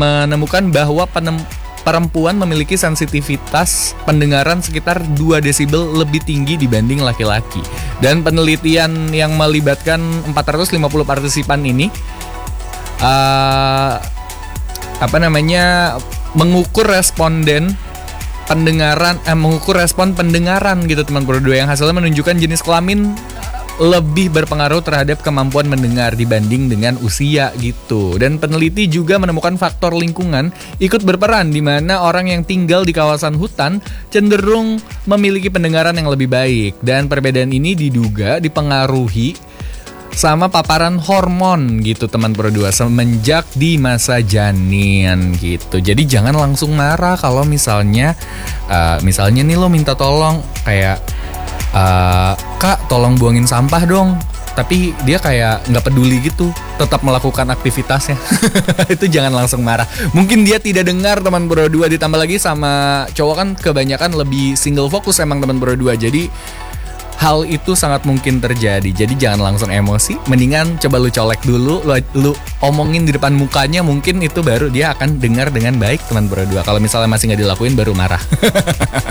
menemukan bahwa perempuan memiliki sensitivitas pendengaran sekitar 2 desibel lebih tinggi dibanding laki-laki. Dan penelitian yang melibatkan 450 partisipan ini mengukur respon pendengaran gitu teman berdua, yang hasilnya menunjukkan jenis kelamin lebih berpengaruh terhadap kemampuan mendengar dibanding dengan usia gitu. Dan peneliti juga menemukan faktor lingkungan ikut berperan, di mana orang yang tinggal di kawasan hutan cenderung memiliki pendengaran yang lebih baik. Dan perbedaan ini diduga dipengaruhi sama paparan hormon gitu teman berdua semenjak di masa janin gitu. Jadi jangan langsung marah kalau misalnya nih lo minta tolong kayak Kak tolong buangin sampah dong, tapi dia kayak gak peduli gitu, tetap melakukan aktivitasnya. Itu jangan langsung marah. Mungkin dia tidak dengar teman berdua, ditambah lagi sama cowok kan kebanyakan lebih single fokus emang teman berdua. Jadi hal itu sangat mungkin terjadi. Jadi jangan langsung emosi, mendingan coba lu colek dulu, lu omongin di depan mukanya, mungkin itu baru dia akan dengar dengan baik teman berdua. Kalau misalnya masih gak dilakuin baru marah.